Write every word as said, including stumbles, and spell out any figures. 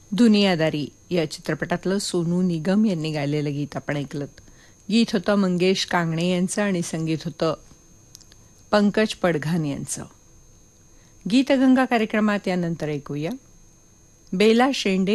दुनियादारी या चित्रपटातलं सोनू निगम यांनी गायलेलं गीत आपण ऐकलं. गीत होतं मंगेश कांगणे यांचं आणि संगीत होतं पंकज पडघान यांचं. गीतगंगा कार्यक्रमात यानंतर ऐकूया बेला शेंडे